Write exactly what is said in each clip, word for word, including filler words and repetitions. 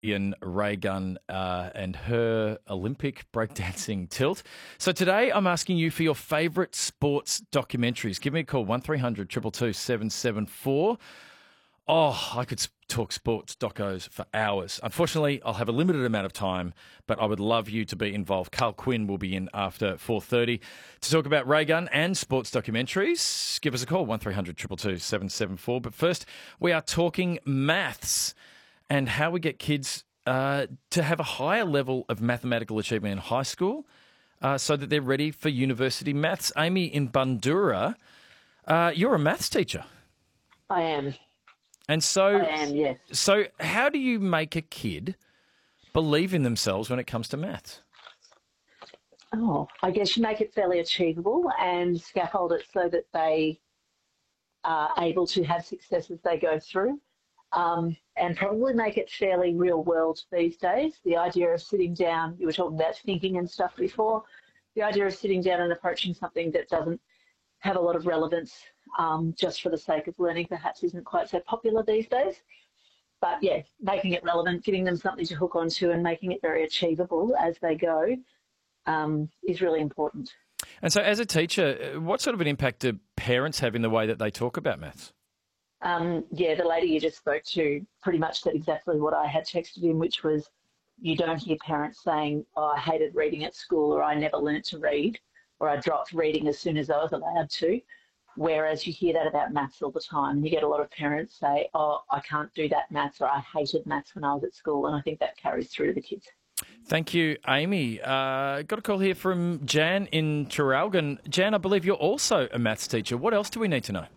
Ian Raygun uh, and her Olympic breakdancing tilt. So today I'm asking you for your favourite sports documentaries. Give me a call, one three hundred two two two seven seven four. Oh, I could talk sports docos for hours. Unfortunately, I'll have a limited amount of time, but I would love you to be involved. Carl Quinn will be in after four thirty to talk about Raygun and sports documentaries. Give us a call, one three hundred two two two seven seven four. But first, we are talking maths and how we get kids uh, to have a higher level of mathematical achievement in high school uh, so that they're ready for university maths. Amy in Bundoora, uh, you're a maths teacher. I am. And so, I am, yes. So how do you make a kid believe in themselves when it comes to maths? Oh, I guess you make it fairly achievable and scaffold it so that they are able to have success as they go through, um, and probably make it fairly real world these days. The idea of sitting down, you were talking about thinking and stuff before, the idea of sitting down and approaching something that doesn't have a lot of relevance um, just for the sake of learning perhaps isn't quite so popular these days. But yeah, making it relevant, giving them something to hook onto and making it very achievable as they go um, is really important. And so as a teacher, what sort of an impact do parents have in the way that they talk about maths? Um, yeah, the lady you just spoke to pretty much said exactly what I had texted in, which was you don't hear parents saying, oh, I hated reading at school, or I never learnt to read, or I dropped reading as soon as I was allowed to. Whereas you hear that about maths all the time. And you get a lot of parents say, oh, I can't do that maths, or I hated maths when I was at school. And I think that carries through to the kids. Thank you, Amy. Uh, got a call here from Jan in Traralgon. Jan, I believe you're also a maths teacher. What else do we need to know?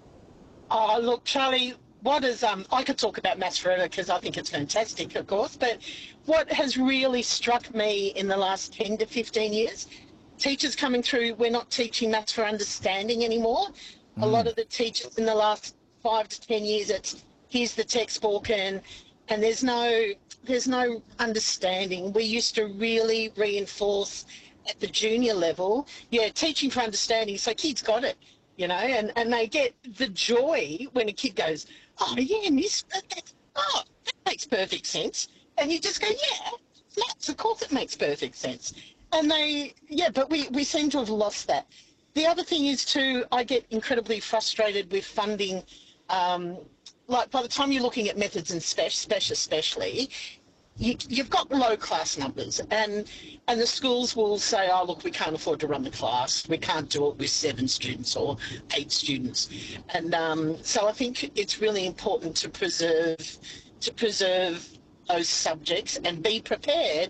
Oh, look, Charlie, what is, um, I could talk about maths forever because I think it's fantastic, of course, but what has really struck me in the last ten to fifteen years, teachers coming through, we're not teaching maths for understanding anymore. Mm. A lot of the teachers in the last five to ten years, it's here's the textbook and and there's no there's no understanding. We used to really reinforce at the junior level, yeah, teaching for understanding, so kids got it, you know, and, and they get the joy when a kid goes, oh, yeah, miss, that, that, oh, that makes perfect sense. And you just go, yeah, maths, of course it makes perfect sense. And they, yeah, but we, we seem to have lost that. The other thing is too, I get incredibly frustrated with funding. Um, like by the time you're looking at methods and spec, spec especially, you, you've got low class numbers, and and the schools will say, oh look, we can't afford to run the class, we can't do it with seven students or eight students, and um, so I think it's really important to preserve to preserve those subjects and be prepared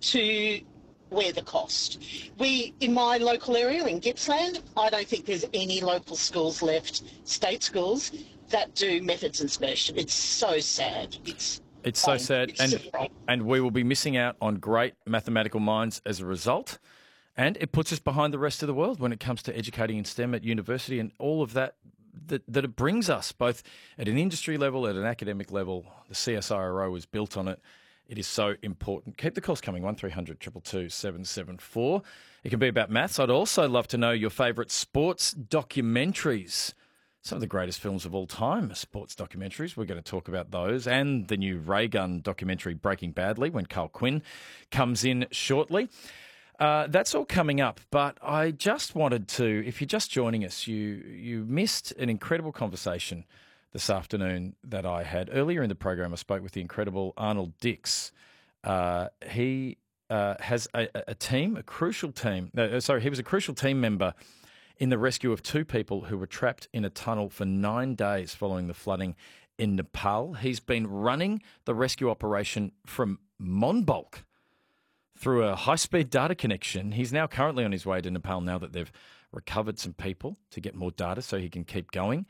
to wear the cost. We, in my local area in Gippsland, I don't think there's any local schools left, state schools, that do methods and spec. It's so sad. It's It's so sad, it's and sad. and we will be missing out on great mathematical minds as a result, and it puts us behind the rest of the world when it comes to educating in STEM at university and all of that that, that it brings us, both at an industry level, at an academic level. The C S I R O is built on it. It is so important. Keep the calls coming, one three hundred two two two seven seven four. It can be about maths. I'd also love to know your favourite sports documentaries. Some of the greatest films of all time are sports documentaries. We're going to talk about those and the new Raygun documentary, Breaking Badly, when Carl Quinn comes in shortly. Uh, that's all coming up, but I just wanted to, if you're just joining us, you you missed an incredible conversation this afternoon that I had. Earlier in the program, I spoke with the incredible Arnold Dix. Uh, he uh, has a, a team, a crucial team. No, sorry, he was a crucial team member in the rescue of two people who were trapped in a tunnel for nine days following the flooding in Nepal. He's been running the rescue operation from Monbulk through a high-speed data connection. He's now currently on his way to Nepal now that they've recovered some people to get more data so he can keep going.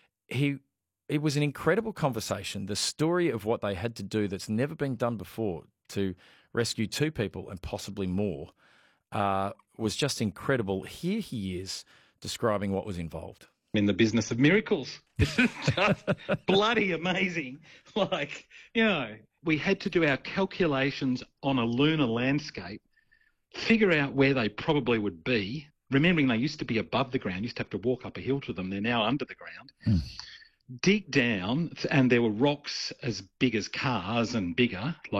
He It was an incredible conversation, the story of what they had to do that's never been done before to rescue two people and possibly more uh, was just incredible. Here he is describing what was involved. In the business of miracles. This is just bloody amazing. Like, you know, we had to do our calculations on a lunar landscape, figure out where they probably would be, remembering they used to be above the ground, used to have to walk up a hill to them, they're now under the ground. Mm. dig down, and there were rocks as big as cars and bigger, like